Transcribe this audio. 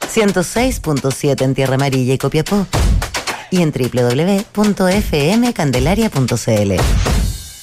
106.7 en Tierra Amarilla y Copiapó. Y en www.fmcandelaria.cl.